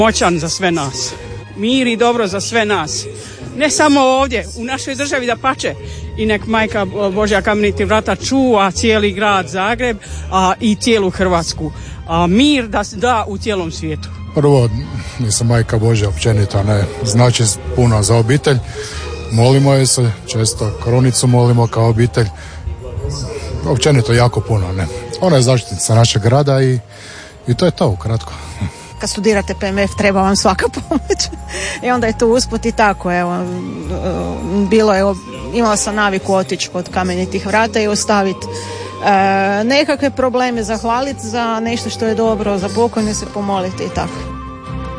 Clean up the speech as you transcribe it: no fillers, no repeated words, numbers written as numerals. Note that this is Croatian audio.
Moćan za sve nas. Mir i dobro za sve nas. Ne samo ovdje, u našoj državi da pače. I nek Majka Božja Kamenitih vrata čuva cijeli grad Zagreb, a i cijelu Hrvatsku. A mir da se da u cijelom svijetu. Prvo, mislim, Majka Božja općenito ne znači puno za obitelj. Molimo je se, često krunicu molimo kao obitelj. Općenito jako puno, ne. Ona je zaštitnica našeg grada i to je to ukratko. Kad studirate PMF treba vam svaka pomoć i onda je to usput i tako, evo, bilo je, imala sam naviku otići kod Kamenitih vrata i ostaviti nekakve probleme, zahvaliti za nešto što je dobro, za pokojne se pomoliti i tako.